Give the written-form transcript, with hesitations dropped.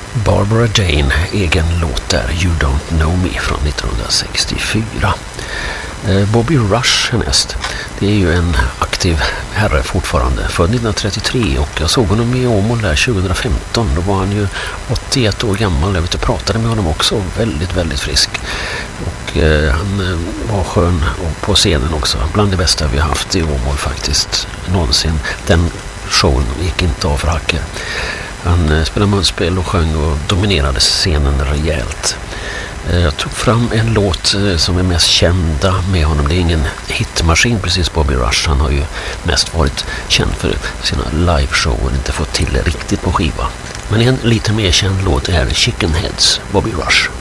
Barbara Jane, egen låt där, You Don't Know Me från 1964. Bobby Rush härnäst. Det är ju en aktiv herre fortfarande, född 1933, och jag såg honom i Åmål där 2015. Då var han ju 81 år gammal. Jag vet, jag pratade med honom också, väldigt, väldigt frisk. Och han var skön och på scenen också. Bland det bästa vi har haft i Åmål faktiskt någonsin. Den showen gick inte av för hacker. Han spelade munspel och sjöng och dominerade scenen rejält. Jag tog fram en låt som är mest kända med honom. Det är ingen hitmaskin precis, Bobby Rush. Han har ju mest varit känd för sina liveshower, inte fått till det riktigt på skiva. Men en lite mer känd låt är Chicken Heads, Bobby Rush.